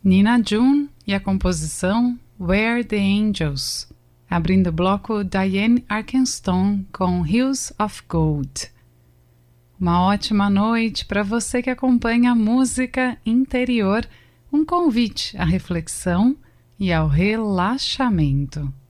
Nina June e a composição Where the Angels. Abrindo o bloco, Diane Arkenstone com Hills of Gold. Uma ótima noite para você que acompanha a música interior, um convite à reflexão e ao relaxamento.